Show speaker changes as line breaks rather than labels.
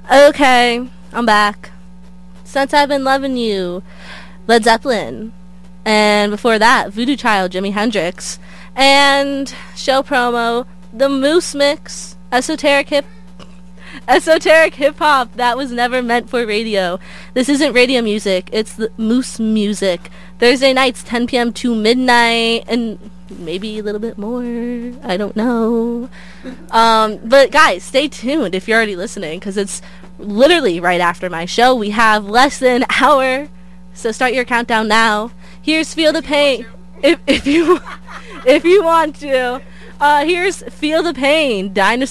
Okay, I'm back. Since I've Been Loving You, Led Zeppelin. And before that, Voodoo Child, Jimi Hendrix. And show promo, the Moose Mix, esoteric hip hop that was never meant for radio. This isn't radio music, it's the Moose music. Thursday nights, 10 p.m. to midnight, and maybe a little bit more. I don't know. But guys, stay tuned if you're already listening, because it's literally right after my show. We have less than an hour, so start your countdown now. Here's Feel the Pain. If you want to. Here's Feel the Pain, Dinosaur.